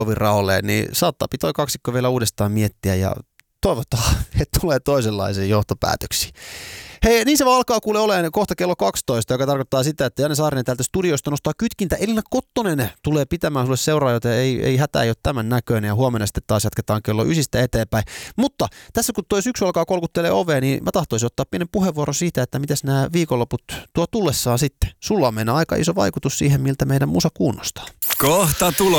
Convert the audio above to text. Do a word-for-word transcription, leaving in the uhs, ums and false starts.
kovin raolleen, niin saattaa toi kaksikko vielä uudestaan miettiä ja toivotaan, että tulee toisenlaisiin johtopäätöksiin. Hei, niin se vaan alkaa kuule olemaan kohta kello kaksitoista, joka tarkoittaa sitä, että Janne Saarinen täältä studiosta nostaa kytkintä. Elina Kottonen tulee pitämään sulle seuraa, joten ei, ei hätää, ei ole tämän näköinen. Ja huomenna sitten taas jatketaan kello ysistä eteenpäin. Mutta tässä kun tuo syksy alkaa kolkuttelee oveen, niin mä tahtoisin ottaa pienen puheenvuoron siitä, että mitäs nämä viikonloput tuo tullessaan sitten. Sulla on meidän aika iso vaikutus siihen, miltä meidän musa kuunnostaa. Kohta tulo.